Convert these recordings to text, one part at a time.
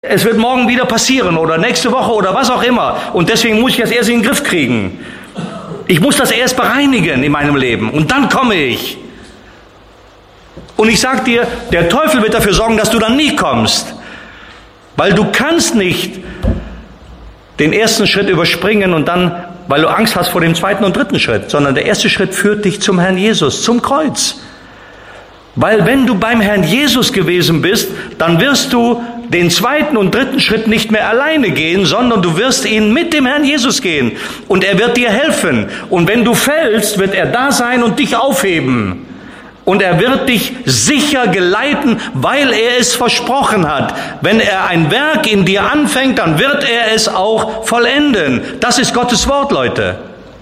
Es wird morgen wieder passieren oder nächste Woche oder was auch immer. Und deswegen muss ich das erst in den Griff kriegen. Ich muss das erst bereinigen in meinem Leben. Und dann komme ich. Und ich sage dir, der Teufel wird dafür sorgen, dass du dann nie kommst. Weil du kannst nicht den ersten Schritt überspringen und dann, weil du Angst hast vor dem zweiten und dritten Schritt, sondern der erste Schritt führt dich zum Herrn Jesus, zum Kreuz. Weil wenn du beim Herrn Jesus gewesen bist, dann wirst du den zweiten und dritten Schritt nicht mehr alleine gehen, sondern du wirst ihn mit dem Herrn Jesus gehen. Und er wird dir helfen. Und wenn du fällst, wird er da sein und dich aufheben. Und er wird dich sicher geleiten, weil er es versprochen hat. Wenn er ein Werk in dir anfängt, dann wird er es auch vollenden. Das ist Gottes Wort, Leute.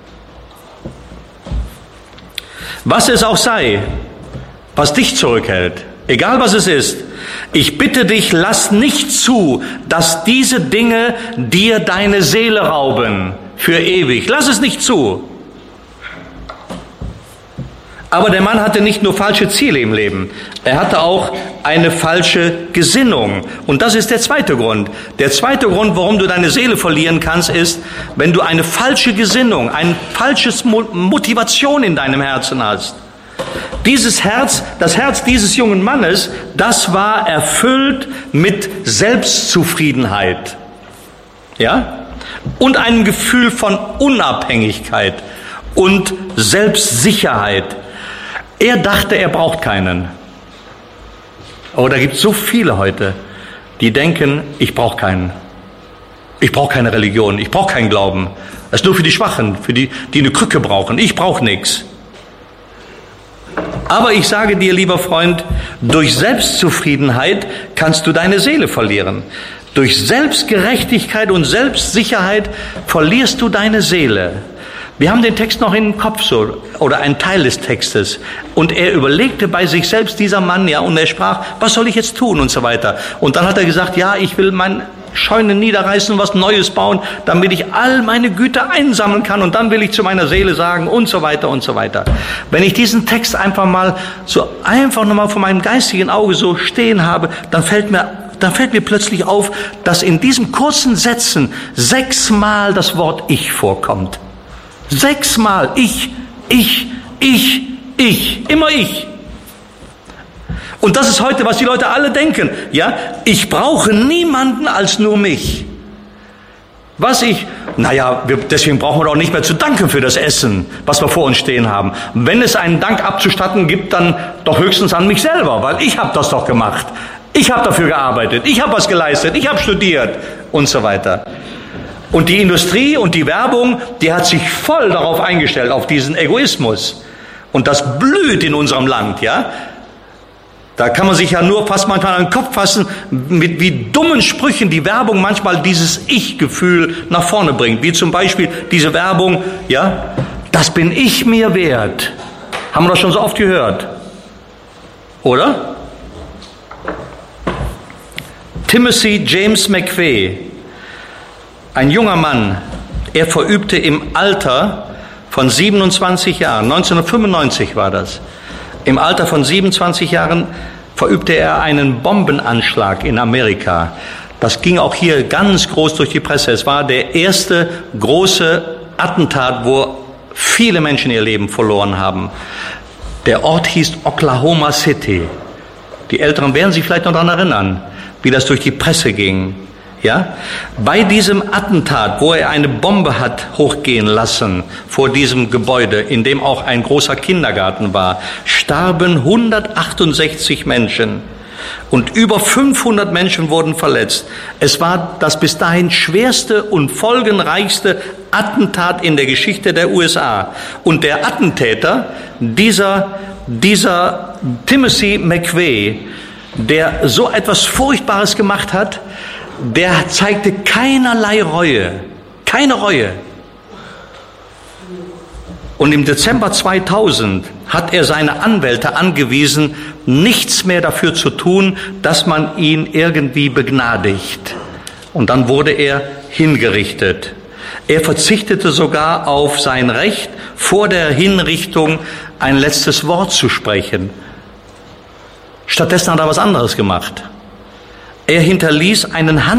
Was es auch sei, was dich zurückhält, egal was es ist, ich bitte dich, lass nicht zu, dass diese Dinge dir deine Seele rauben für ewig. Lass es nicht zu. Aber der Mann hatte nicht nur falsche Ziele im Leben, er hatte auch eine falsche Gesinnung. Und das ist der zweite Grund. Der zweite Grund, warum du deine Seele verlieren kannst, ist, wenn du eine falsche Gesinnung, eine falsche Motivation in deinem Herzen hast. Dieses Herz, das Herz dieses jungen Mannes, das war erfüllt mit Selbstzufriedenheit, ja, und einem Gefühl von Unabhängigkeit und Selbstsicherheit. Er dachte, er braucht keinen. Aber da gibt es so viele heute, die denken, ich brauche keinen. Ich brauche keine Religion, ich brauche keinen Glauben. Das ist nur für die Schwachen, für die, die eine Krücke brauchen. Ich brauche nichts. Aber ich sage dir, lieber Freund, durch Selbstzufriedenheit kannst du deine Seele verlieren. Durch Selbstgerechtigkeit und Selbstsicherheit verlierst du deine Seele. Wir haben den Text noch in den Kopf so, oder einen Teil des Textes. Und er überlegte bei sich selbst, dieser Mann, ja, und er sprach, was soll ich jetzt tun und so weiter. Und dann hat er gesagt, ja, ich will mein Scheunen niederreißen und was Neues bauen, damit ich all meine Güter einsammeln kann und dann will ich zu meiner Seele sagen und so weiter und so weiter. Wenn ich diesen Text einfach nochmal vor meinem geistigen Auge so stehen habe, dann fällt mir plötzlich auf, dass in diesen kurzen Sätzen 6-mal das Wort Ich vorkommt. 6-mal ich, immer ich. Und das ist heute, was die Leute alle denken. Ja, ich brauche niemanden als nur mich. Deswegen brauchen wir doch nicht mehr zu danken für das Essen, was wir vor uns stehen haben. Wenn es einen Dank abzustatten gibt, dann doch höchstens an mich selber, weil ich habe das doch gemacht. Ich habe dafür gearbeitet, ich habe was geleistet, ich habe studiert und so weiter. Und die Industrie und die Werbung, die hat sich voll darauf eingestellt, auf diesen Egoismus. Und das blüht in unserem Land, ja. Da kann man sich ja nur fast manchmal an den Kopf fassen, mit wie dummen Sprüchen die Werbung manchmal dieses Ich-Gefühl nach vorne bringt. Wie zum Beispiel diese Werbung, ja, das bin ich mir wert. Haben wir doch schon so oft gehört. Oder? Timothy James McVeigh, ein junger Mann, er verübte im Alter von 27 Jahren, 1995 war das, im Alter von 27 Jahren verübte er einen Bombenanschlag in Amerika. Das ging auch hier ganz groß durch die Presse. Es war der erste große Attentat, wo viele Menschen ihr Leben verloren haben. Der Ort hieß Oklahoma City. Die Älteren werden sich vielleicht noch daran erinnern, wie das durch die Presse ging. Ja, bei diesem Attentat, wo er eine Bombe hat hochgehen lassen vor diesem Gebäude, in dem auch ein großer Kindergarten war, starben 168 Menschen und über 500 Menschen wurden verletzt. Es war das bis dahin schwerste und folgenreichste Attentat in der Geschichte der USA. Und der Attentäter, dieser Timothy McVeigh, der so etwas Furchtbares gemacht hat, der zeigte keinerlei Reue, keine Reue. Und im Dezember 2000 hat er seine Anwälte angewiesen, nichts mehr dafür zu tun, dass man ihn irgendwie begnadigt. Und dann wurde er hingerichtet. Er verzichtete sogar auf sein Recht, vor der Hinrichtung ein letztes Wort zu sprechen. Stattdessen hat er was anderes gemacht. Er hinterließ einen